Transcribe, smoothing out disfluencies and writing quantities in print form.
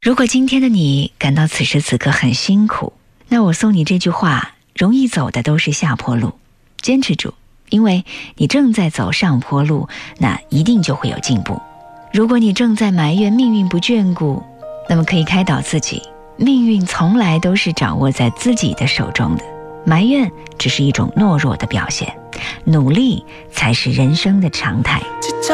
如果今天的你感到此时此刻很辛苦，那我送你这句话：容易走的都是下坡路，坚持住，因为你正在走上坡路，那一定就会有进步。如果你正在埋怨命运不眷顾，那么可以开导自己，命运从来都是掌握在自己的手中的，埋怨只是一种懦弱的表现，努力才是人生的常态。